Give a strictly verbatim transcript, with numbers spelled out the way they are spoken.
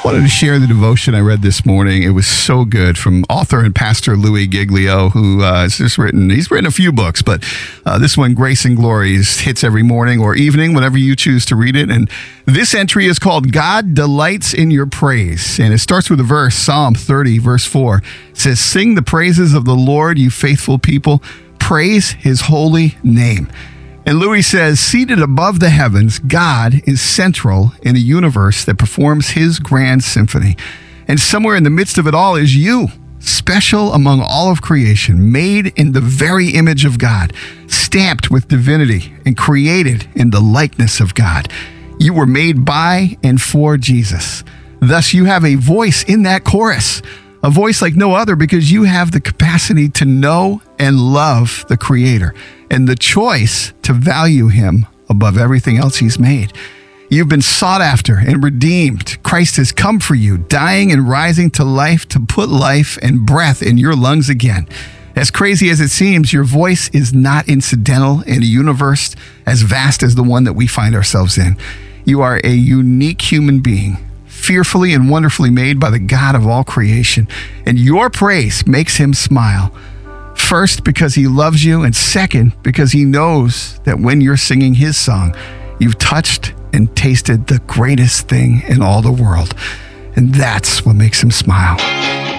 Wanted to share the devotion I read this morning. It was so good, from author and pastor Louis Giglio, who uh, has just written, he's written a few books, but uh, this one, Grace and Glory, hits every morning or evening, whenever you choose to read it. And this entry is called God Delights in Your Praise. And it starts with a verse, Psalm thirty, verse four. It says, "Sing the praises of the Lord, you faithful people. Praise his holy name." And Louis says, seated above the heavens, God is central in a universe that performs his grand symphony. And somewhere in the midst of it all is you, special among all of creation, made in the very image of God, stamped with divinity and created in the likeness of God. You were made by and for Jesus. Thus, you have a voice in that chorus, a voice like no other, because you have the capacity to know and love the Creator and the choice to value him above everything else he's made. You've been sought after and redeemed. Christ has come for you, dying and rising to life to put life and breath in your lungs again. As crazy as it seems, your voice is not incidental in a universe as vast as the one that we find ourselves in. You are a unique human being, fearfully and wonderfully made by the God of all creation, and your praise makes him smile. First, because he loves you, and second, because he knows that when you're singing his song, you've touched and tasted the greatest thing in all the world. And that's what makes him smile.